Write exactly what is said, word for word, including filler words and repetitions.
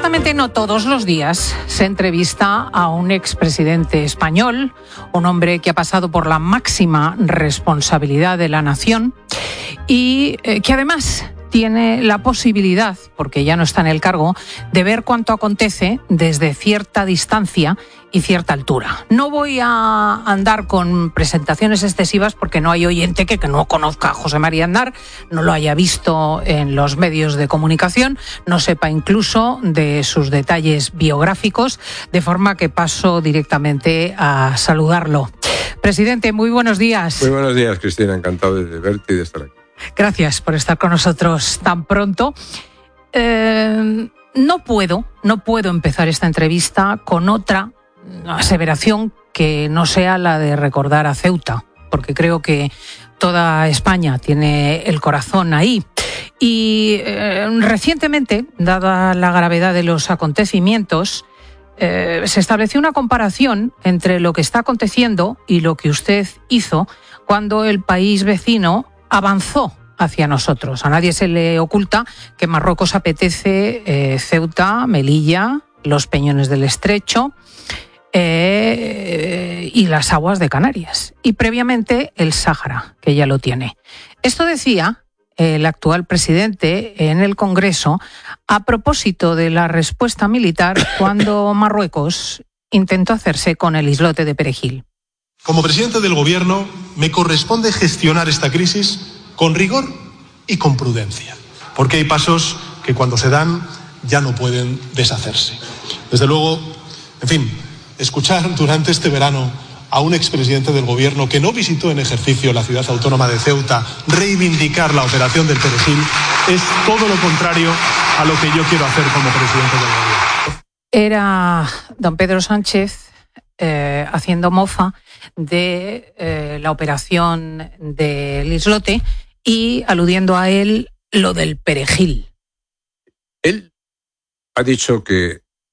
Ciertamente no todos los días se entrevista a un expresidente español, un hombre que ha pasado por la máxima responsabilidad de la nación y eh, que además tiene la posibilidad, porque ya no está en el cargo, de ver cuánto acontece desde cierta distancia y cierta altura. No voy a andar con presentaciones excesivas porque no hay oyente que, que no conozca a José María Aznar, no lo haya visto en los medios de comunicación, no sepa incluso de sus detalles biográficos, de forma que paso directamente a saludarlo. Presidente, muy buenos días. Muy buenos días, Cristina, encantado de verte y de estar aquí. Gracias por estar con nosotros tan pronto. Eh, no puedo, no puedo empezar esta entrevista con otra aseveración que no sea la de recordar a Ceuta, porque creo que toda España tiene el corazón ahí. Y eh, recientemente, dada la gravedad de los acontecimientos, eh, se estableció una comparación entre lo que está aconteciendo y lo que usted hizo cuando el país vecino avanzó hacia nosotros. A nadie se le oculta que Marruecos apetece eh, Ceuta, Melilla, los Peñones del Estrecho eh, y las aguas de Canarias. Y previamente el Sáhara, que ya lo tiene. Esto decía el actual presidente en el Congreso a propósito de la respuesta militar cuando Marruecos intentó hacerse con el islote de Perejil. Como presidente del Gobierno, me corresponde gestionar esta crisis con rigor y con prudencia, porque hay pasos que cuando se dan ya no pueden deshacerse. Desde luego, en fin, escuchar durante este verano a un expresidente del Gobierno que no visitó en ejercicio la ciudad autónoma de Ceuta reivindicar la operación del Perejil es todo lo contrario a lo que yo quiero hacer como presidente del Gobierno. Era don Pedro Sánchez eh, haciendo mofa de eh, la operación del islote y aludiendo a él lo del Perejil. Él ha dicho que